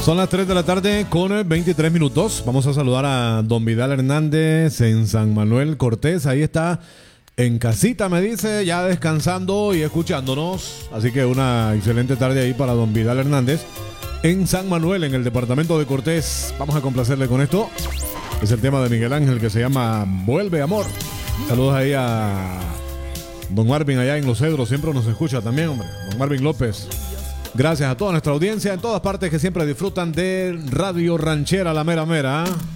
Son las 3 de la tarde con 23 minutos. Vamos a saludar a don Vidal Hernández en San Manuel Cortés. Ahí está en casita, me dice, ya descansando y escuchándonos. Así que una excelente tarde ahí para don Vidal Hernández en San Manuel, en el departamento de Cortés. Vamos a complacerle con esto. Es el tema de Miguel Ángel que se llama Vuelve Amor. Saludos ahí a don Marvin allá en Los Cedros. Siempre nos escucha también, hombre. Don Marvin López. Gracias a toda nuestra audiencia en todas partes que siempre disfrutan de Radio Ranchera La Mera Mera.